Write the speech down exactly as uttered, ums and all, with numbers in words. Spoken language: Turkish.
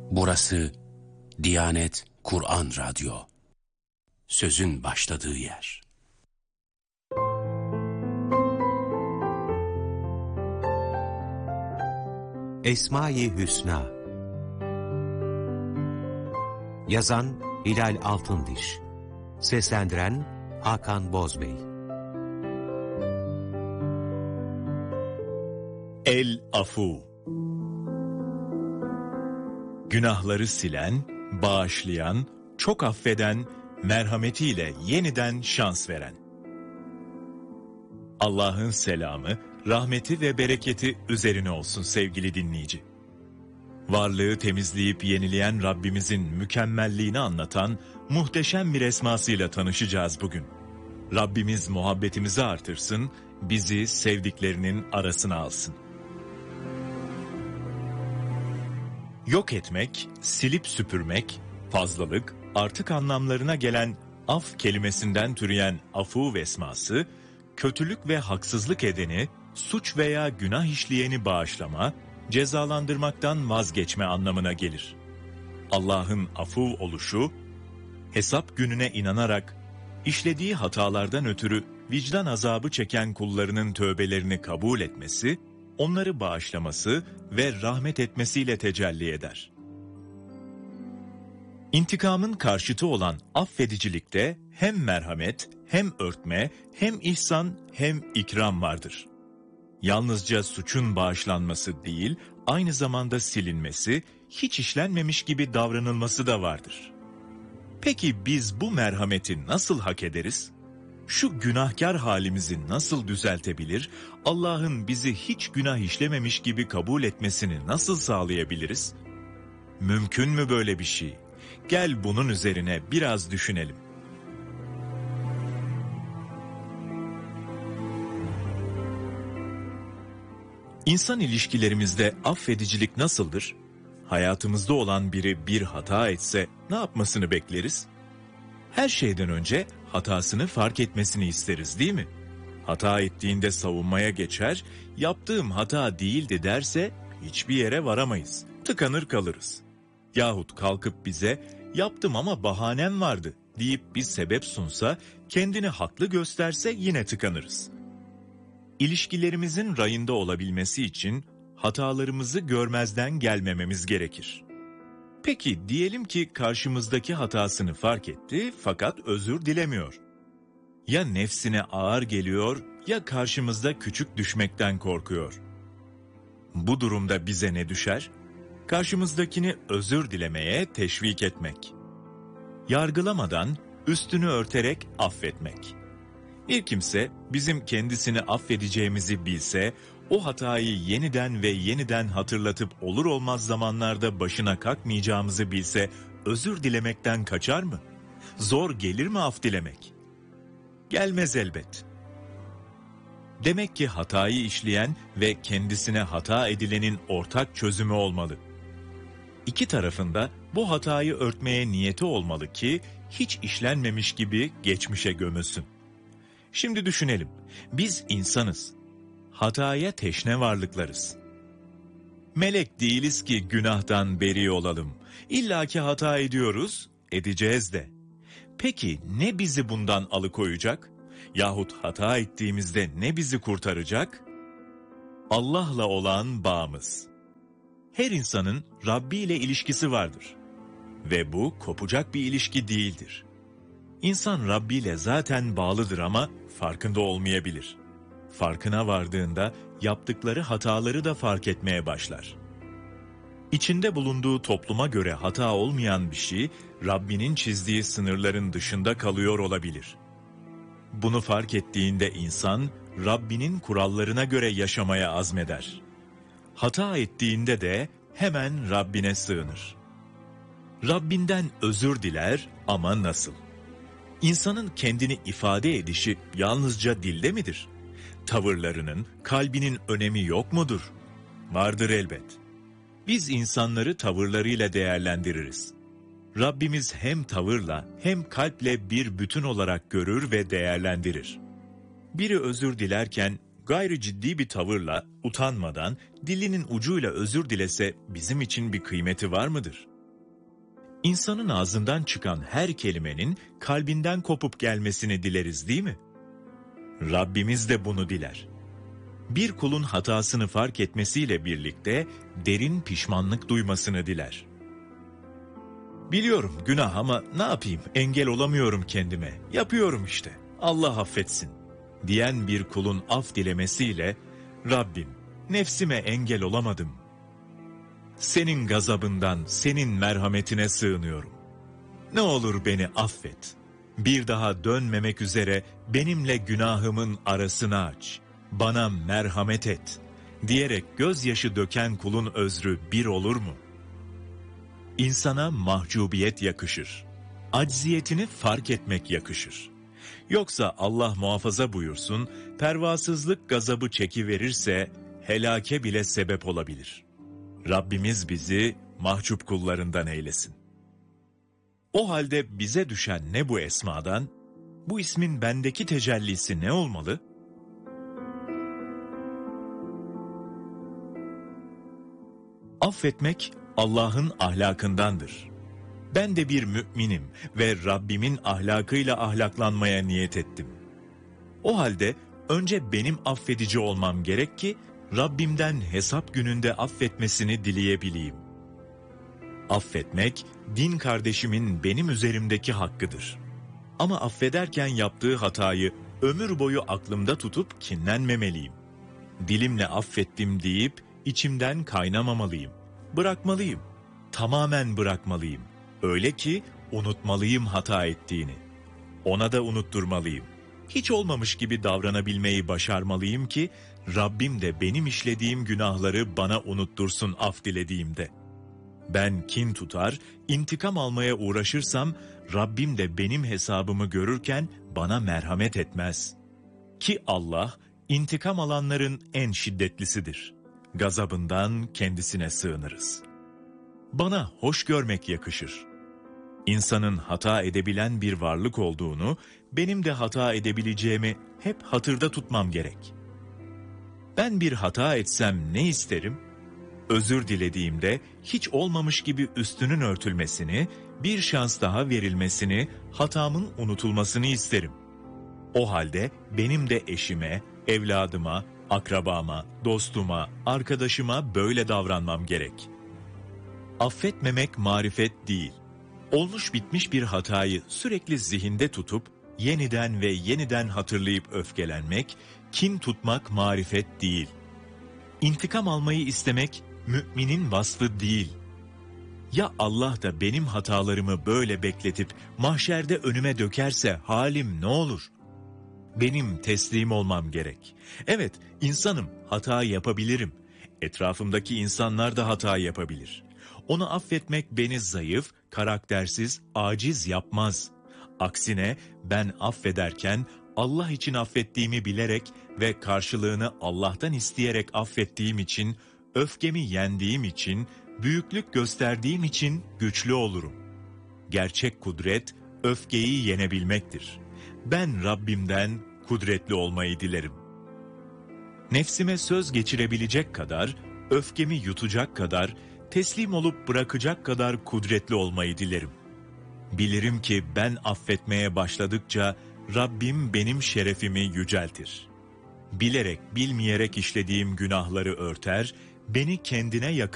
Burası Diyanet Kur'an Radyo. Sözün başladığı yer. Esma-i Hüsna. Yazan Hilal Altındiş. Seslendiren Hakan Bozbey. El-Afu. Günahları silen, bağışlayan, çok affeden, merhametiyle yeniden şans veren. Allah'ın selamı, rahmeti ve bereketi üzerine olsun sevgili dinleyici. Varlığı temizleyip yenileyen Rabbimizin mükemmelliğini anlatan muhteşem bir esmasıyla tanışacağız bugün. Rabbimiz muhabbetimizi artırsın, bizi sevdiklerinin arasına alsın. Yok etmek, silip süpürmek, fazlalık, artık anlamlarına gelen af kelimesinden türeyen afu esması, kötülük ve haksızlık edeni, suç veya günah işleyeni bağışlama, cezalandırmaktan vazgeçme anlamına gelir. Allah'ın afu oluşu, hesap gününe inanarak, işlediği hatalardan ötürü vicdan azabı çeken kullarının tövbelerini kabul etmesi, onları bağışlaması ve rahmet etmesiyle tecelli eder. İntikamın karşıtı olan affedicilikte hem merhamet, hem örtme, hem ihsan, hem ikram vardır. Yalnızca suçun bağışlanması değil, aynı zamanda silinmesi, hiç işlenmemiş gibi davranılması da vardır. Peki biz bu merhameti nasıl hak ederiz? Şu günahkar halimizi nasıl düzeltebilir, Allah'ın bizi hiç günah işlememiş gibi kabul etmesini nasıl sağlayabiliriz? Mümkün mü böyle bir şey? Gel bunun üzerine biraz düşünelim. İnsan ilişkilerimizde affedicilik nasıldır? Hayatımızda olan biri bir hata etse ne yapmasını bekleriz? Her şeyden önce hatasını fark etmesini isteriz, değil mi? Hata ettiğinde savunmaya geçer, yaptığım hata değildi derse hiçbir yere varamayız, tıkanır kalırız. Yahut kalkıp bize yaptım ama bahanem vardı deyip bir sebep sunsa, kendini haklı gösterse yine tıkanırız. İlişkilerimizin rayında olabilmesi için hatalarımızı görmezden gelmememiz gerekir. Peki diyelim ki karşımızdaki hatasını fark etti fakat özür dilemiyor. Ya nefsine ağır geliyor ya karşımızda küçük düşmekten korkuyor. Bu durumda bize ne düşer? Karşımızdakini özür dilemeye teşvik etmek. Yargılamadan, üstünü örterek affetmek. Bir kimse bizim kendisini affedeceğimizi bilse, o hatayı yeniden ve yeniden hatırlatıp olur olmaz zamanlarda başına kalkmayacağımızı bilse, özür dilemekten kaçar mı? Zor gelir mi af dilemek? Gelmez elbet. Demek ki hatayı işleyen ve kendisine hata edilenin ortak çözümü olmalı. İki tarafında bu hatayı örtmeye niyeti olmalı ki, hiç işlenmemiş gibi geçmişe gömülsün. Şimdi düşünelim, biz insanız. Hataya teşne varlıklarız. Melek değiliz ki günahtan beri olalım. İlla ki hata ediyoruz, edeceğiz de. Peki ne bizi bundan alıkoyacak? Yahut hata ettiğimizde ne bizi kurtaracak? Allah'la olan bağımız. Her insanın Rabbi ile ilişkisi vardır. Ve bu kopacak bir ilişki değildir. İnsan Rabbi ile zaten bağlıdır ama farkında olmayabilir. Farkına vardığında yaptıkları hataları da fark etmeye başlar. İçinde bulunduğu topluma göre hata olmayan bir şey, Rabbinin çizdiği sınırların dışında kalıyor olabilir. Bunu fark ettiğinde insan, Rabbinin kurallarına göre yaşamaya azmeder. Hata ettiğinde de hemen Rabbine sığınır. Rabbinden özür diler ama nasıl? İnsanın kendini ifade edişi yalnızca dilde midir? Tavırlarının, kalbinin önemi yok mudur? Vardır elbet. Biz insanları tavırlarıyla değerlendiririz. Rabbimiz hem tavırla hem kalple bir bütün olarak görür ve değerlendirir. Biri özür dilerken gayri ciddi bir tavırla, utanmadan, dilinin ucuyla özür dilese bizim için bir kıymeti var mıdır? İnsanın ağzından çıkan her kelimenin kalbinden kopup gelmesini dileriz, değil mi? Rabbimiz de bunu diler. Bir kulun hatasını fark etmesiyle birlikte derin pişmanlık duymasını diler. Biliyorum günah ama ne yapayım, engel olamıyorum kendime, yapıyorum işte, Allah affetsin diyen bir kulun af dilemesiyle Rabbim nefsime engel olamadım. Senin gazabından, senin merhametine sığınıyorum. Ne olur beni affet. Bir daha dönmemek üzere benimle günahımın arasını aç. Bana merhamet et diyerek gözyaşı döken kulun özrü bir olur mu? İnsana mahcubiyet yakışır. Acziyetini fark etmek yakışır. Yoksa Allah muhafaza buyursun, pervasızlık gazabı çekiverirse helake bile sebep olabilir. Rabbimiz bizi mahcup kullarından eylesin. O halde bize düşen ne bu esmadan? Bu ismin bendeki tecellisi ne olmalı? Affetmek Allah'ın ahlakındandır. Ben de bir müminim ve Rabbimin ahlakıyla ahlaklanmaya niyet ettim. O halde önce benim affedici olmam gerek ki Rabbimden hesap gününde affetmesini dileyebileyim. Affetmek, din kardeşimin benim üzerimdeki hakkıdır. Ama affederken yaptığı hatayı ömür boyu aklımda tutup kinlenmemeliyim. Dilimle affettim deyip içimden kaynamamalıyım. Bırakmalıyım. Tamamen bırakmalıyım. Öyle ki unutmalıyım hata ettiğini. Ona da unutturmalıyım. Hiç olmamış gibi davranabilmeyi başarmalıyım ki Rabbim de benim işlediğim günahları bana unuttursun af dilediğimde. Ben kin tutar, intikam almaya uğraşırsam Rabbim de benim hesabımı görürken bana merhamet etmez. Ki Allah intikam alanların en şiddetlisidir. Gazabından kendisine sığınırız. Bana hoş görmek yakışır. İnsanın hata edebilen bir varlık olduğunu, benim de hata edebileceğimi hep hatırda tutmam gerek. Ben bir hata etsem ne isterim? Özür dilediğimde hiç olmamış gibi üstünün örtülmesini, bir şans daha verilmesini, hatamın unutulmasını isterim. O halde benim de eşime, evladıma, akrabama, dostuma, arkadaşıma böyle davranmam gerek. Affetmemek marifet değil. Olmuş bitmiş bir hatayı sürekli zihinde tutup, yeniden ve yeniden hatırlayıp öfkelenmek, kin tutmak marifet değil. İntikam almayı istemek, müminin vasfı değil. Ya Allah da benim hatalarımı böyle bekletip, mahşerde önüme dökerse halim ne olur? Benim teslim olmam gerek. Evet, insanım, hata yapabilirim. Etrafımdaki insanlar da hata yapabilir. Onu affetmek beni zayıf, karaktersiz, aciz yapmaz. Aksine ben affederken Allah için affettiğimi bilerek ve karşılığını Allah'tan isteyerek affettiğim için, öfkemi yendiğim için, büyüklük gösterdiğim için güçlü olurum. Gerçek kudret, öfkeyi yenebilmektir. Ben Rabbimden kudretli olmayı dilerim. Nefsime söz geçirebilecek kadar, öfkemi yutacak kadar, teslim olup bırakacak kadar kudretli olmayı dilerim. Bilirim ki ben affetmeye başladıkça Rabbim benim şerefimi yüceltir. Bilerek bilmeyerek işlediğim günahları örter, beni kendine yakın